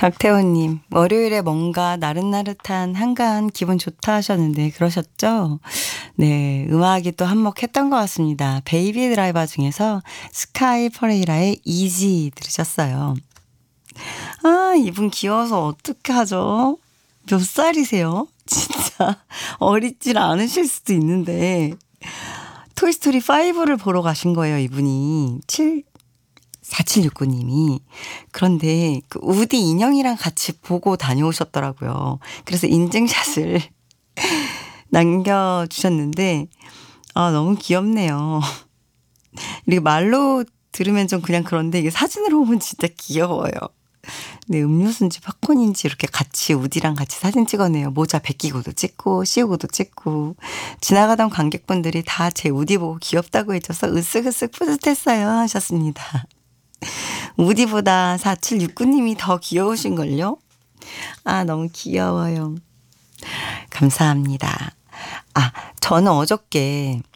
박태호님, 월요일에 뭔가 나릇나릇한 한가한 기분 좋다 하셨는데 그러셨죠? 네, 음악이 또 한몫했던 것 같습니다. 베이비 드라이버 중에서 스카이 퍼레이라의 이지 들으셨어요. 아, 이분 귀여워서 어떻게 하죠? 몇 살이세요? 진짜 어리질 않으실 수도 있는데 토이스토리 5를 보러 가신 거예요, 이분이. 4769님이. 그런데 그 우디 인형이랑 같이 보고 다녀오셨더라고요. 그래서 인증샷을 남겨주셨는데, 아, 너무 귀엽네요. 이렇게 말로 들으면 좀 그냥 그런데 이게 사진으로 보면 진짜 귀여워요. 네, 음료수인지 팝콘인지 이렇게 같이 우디랑 같이 사진 찍어내요. 모자 벗기고도 찍고 씌우고도 찍고 지나가던 관객분들이 다 제 우디 보고 귀엽다고 해줘서 으쓱으쓱 뿌듯했어요 하셨습니다. 우디보다 4769님이 더 귀여우신걸요? 아, 너무 귀여워요. 감사합니다. 아, 저는 어저께